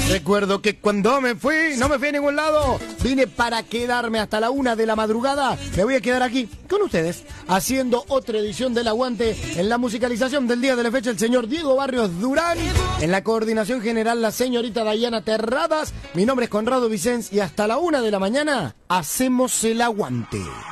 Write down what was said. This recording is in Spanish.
Recuerdo que cuando me fui, no me fui a ningún lado. Vine para quedarme hasta la 1 de la madrugada. Me voy a quedar aquí con ustedes, haciendo otra edición del Aguante. En la musicalización del día de la fecha, el señor Diego Barrios Durán. En la coordinación general, la señorita Dayana Terradas. Mi nombre es Conrado Vicens y hasta la 1 de la mañana hacemos el Aguante.